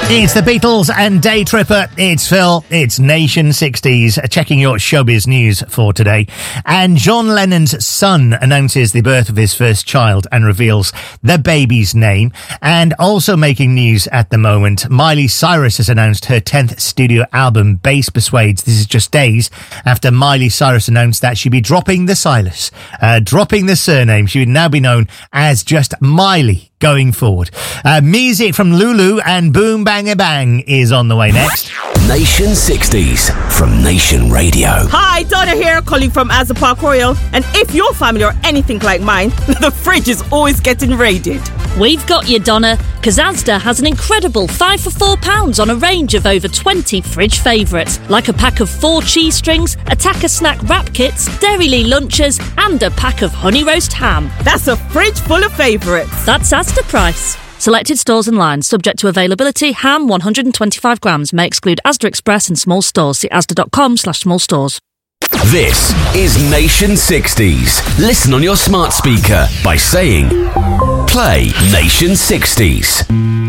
It's the Beatles and Day Tripper. It's Phil. It's Nation 60s. Checking your showbiz news for today. And John Lennon's son announces the birth of his first child and reveals the baby's name. And also making news at the moment, Miley Cyrus has announced her 10th studio album, Bass Persuades. This is just days after Miley Cyrus announced that she'd be dropping the Cyrus, dropping the surname. She would now be known as just Miley going forward. Music from Lulu and Boom Bang a Bang is on the way next. Nation 60s from Nation Radio. Hi, Donna here, calling from Asda Park Royal. And if your family are anything like mine, the fridge is always getting raided. We've got you, Donna, because Asda has an incredible 5 for £4 on a range of over 20 fridge favourites, like a pack of 4 cheese strings, a Tacker snack wrap kits, Dairy lunchers, and a pack of honey roast ham. That's a fridge full of favourites. That's Asda price. Selected stores and lines, subject to availability. Ham 125 grams, may exclude Asda Express and small stores. See asda.com/small stores. This is Nation 60s. Listen on your smart speaker by saying, play Nation 60s.